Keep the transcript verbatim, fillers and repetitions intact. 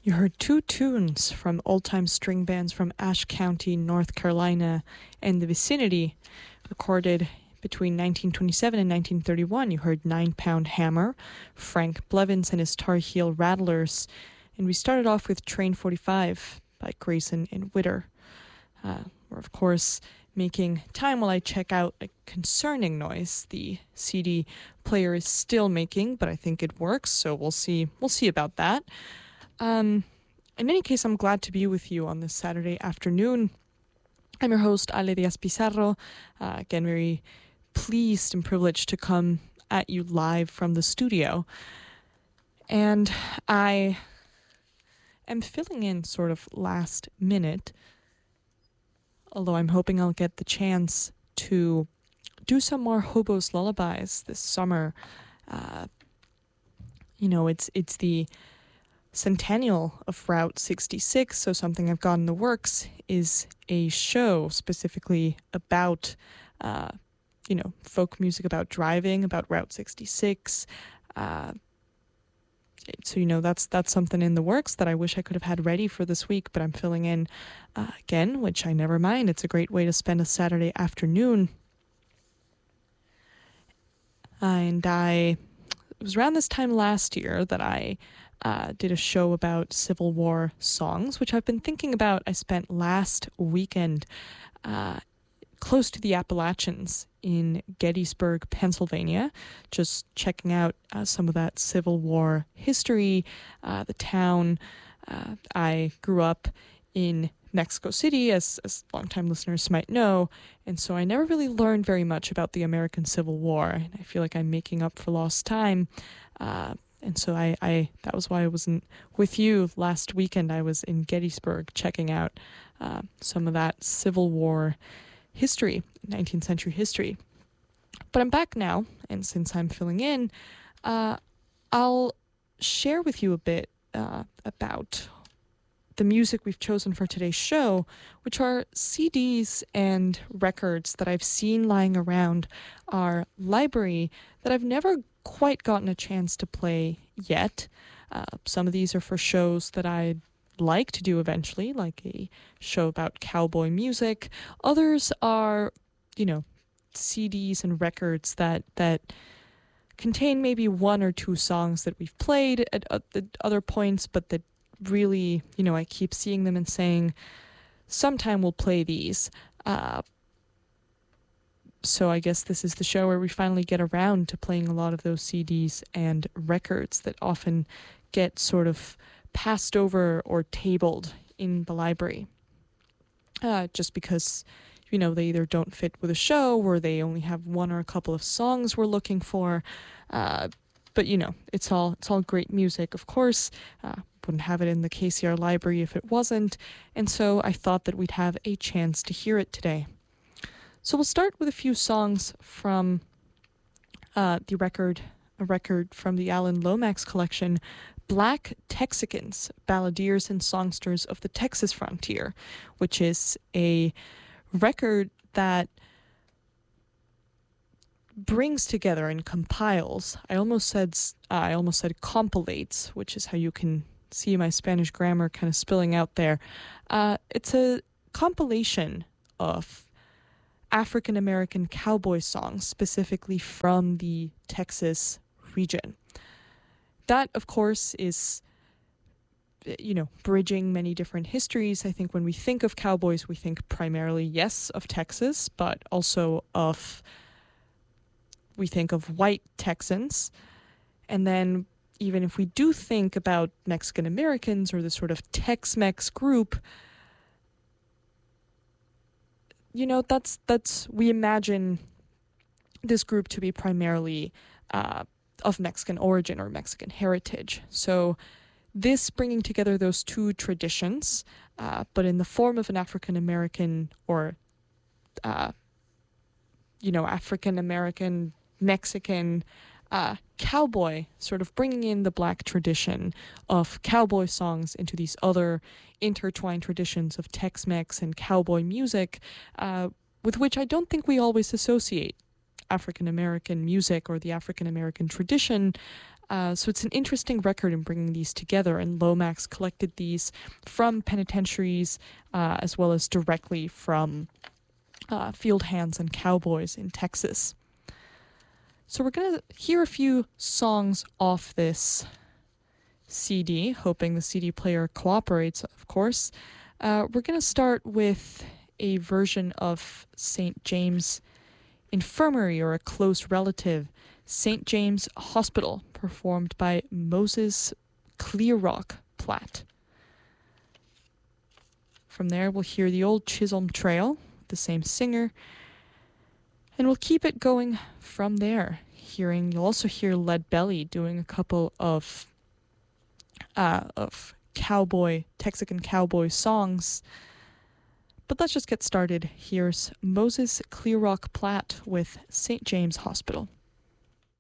You heard two tunes from old-time string bands from Ashe County, North Carolina, and the vicinity, recorded between nineteen twenty-seven and nineteen thirty-one. You heard Nine Pound Hammer, Frank Blevins and his Tar Heel Rattlers, and we started off with Train forty-five by Grayson and Witter. Uh, we're, of course, making time while I check out a concerning noise the C D player is still making, but I think it works, so we'll see. We'll see about that. Um, in any case, I'm glad to be with you on this Saturday afternoon. I'm your host, Ale Diaz Pizarro. Uh, again, very pleased and privileged to come at you live from the studio. And I am filling in sort of last minute, although I'm hoping I'll get the chance to do some more Hobo's Lullabies this summer. Uh, you know, it's it's the centennial of Route sixty-six, so something I've got in the works is a show specifically about, uh, you know, folk music about driving, about Route sixty-six. Uh, so, you know, that's that's something in the works that I wish I could have had ready for this week, but I'm filling in uh, again, which I never mind. It's a great way to spend a Saturday afternoon. Uh, and I, it was around this time last year that I Uh, did a show about Civil War songs, which I've been thinking about. I spent last weekend uh, close to the Appalachians in Gettysburg, Pennsylvania, just checking out uh, some of that Civil War history, uh, the town. Uh, I grew up in Mexico City, as, as longtime listeners might know, and so I never really learned very much about the American Civil War, and I feel like I'm making up for lost time. Uh, And so I, I, that was why I wasn't with you last weekend. I was in Gettysburg checking out uh, some of that Civil War history, nineteenth century history. But I'm back now, and since I'm filling in, uh, I'll share with you a bit uh, about the music we've chosen for today's show, which are C Ds and records that I've seen lying around our library that I've never quite gotten a chance to play yet. Uh, some of these are for shows that I'd like to do eventually, like a show about cowboy music. Others are, you know, C Ds and records that that contain maybe one or two songs that we've played at, at, at other points, but that really, you know, I keep seeing them and saying, sometime we'll play these. Uh, So I guess this is the show where we finally get around to playing a lot of those C Ds and records that often get sort of passed over or tabled in the library. Uh, just because, you know, they either don't fit with a show or they only have one or a couple of songs we're looking for. Uh, but, you know, it's all it's all great music, of course. Uh, wouldn't have it in the K C R library if it wasn't. And so I thought that we'd have a chance to hear it today. So we'll start with a few songs from uh, the record, a record from the Alan Lomax collection, Black Texicans, Balladeers and Songsters of the Texas Frontier, which is a record that brings together and compiles. I almost said uh, I almost said compilates, which is how you can see my Spanish grammar kind of spilling out there. Uh, it's a compilation of African American cowboy songs, specifically from the Texas region. That, of course, is, you know, bridging many different histories. I think when we think of cowboys, we think primarily, yes, of Texas, but also of, we think of white Texans. And then even if we do think about Mexican Americans or the sort of Tex-Mex group, you know, that's, that's, we imagine this group to be primarily uh, of Mexican origin or Mexican heritage. So this bringing together those two traditions, uh, but in the form of an African-American or, uh, you know, African-American, Mexican uh, cowboy, sort of bringing in the black tradition of cowboy songs into these other intertwined traditions of Tex-Mex and cowboy music, uh, with which I don't think we always associate African-American music or the African-American tradition. Uh, so it's an interesting record in bringing these together, and Lomax collected these from penitentiaries uh, as well as directly from uh, field hands and cowboys in Texas. So we're going to hear a few songs off this C D, hoping the C D player cooperates, of course. Uh, we're going to start with a version of Saint James Infirmary, or a close relative, Saint James Hospital, performed by Moses Clearrock Platt. From there, we'll hear the Old Chisholm Trail, the same singer, and we'll keep it going from there. Hearing, you'll also hear Lead Belly doing a couple of uh, of cowboy, Texican cowboy songs. But let's just get started. Here's Moses Clearrock Platt with Saint James Hospital.